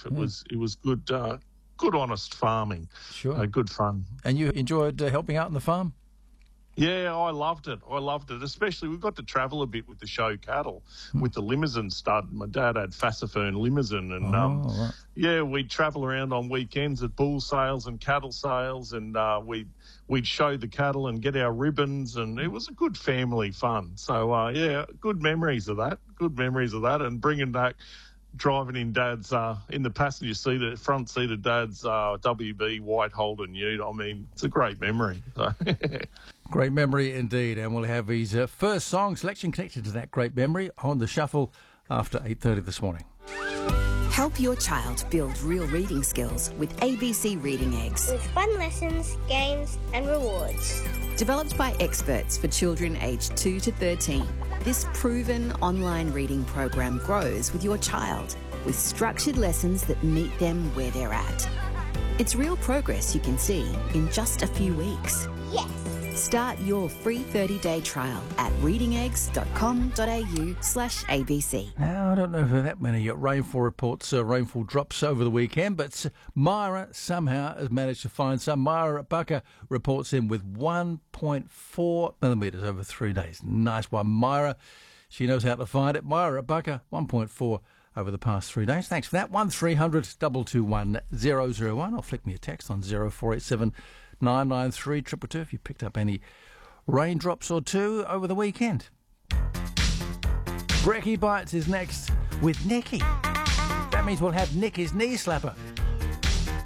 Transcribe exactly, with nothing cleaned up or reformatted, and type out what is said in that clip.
life. It Yeah. was it was good, uh, good honest farming. Sure. Uh, good fun. And you enjoyed uh, helping out on the farm? Yeah, I loved it. I loved it. Especially we got to travel a bit with the show cattle, with the limousine stud. My dad had Fassifern limousine, and Oh, um, right. yeah, we'd travel around on weekends at bull sales and cattle sales, and uh, we'd we'd show the cattle and get our ribbons, and it was a good family fun. So uh, yeah, good memories of that. Good memories of that, and bringing back. Driving in Dad's, uh, in the passenger seat, the front seat of Dad's uh, W B white Holden Ute. I mean, it's a great memory. So. Great memory indeed, and we'll have his uh, first song selection connected to that great memory on the shuffle after eight thirty this morning. Help your child build real reading skills with A B C Reading Eggs. With fun lessons, games and rewards. Developed by experts for children aged two to thirteen, this proven online reading program grows with your child with structured lessons that meet them where they're at. It's real progress you can see in just a few weeks. Yes! Start your free thirty-day trial at readingeggs.com.au slash ABC. Now, I don't know if there are that many rainfall reports, uh, rainfall drops over the weekend, but Myra somehow has managed to find some. Myra at Bucka reports in with one point four millimetres over three days. Nice one, Myra. She knows how to find it. Myra at Bucka, one point four over the past three days. Thanks for that. one three hundred, two two one, zero zero one. Or flick me a text on zero four eight seven nine nine three two two two if you picked up any raindrops or two over the weekend. Brekkie Bites is next with Nicky. That means we'll have Nicky's knee slapper.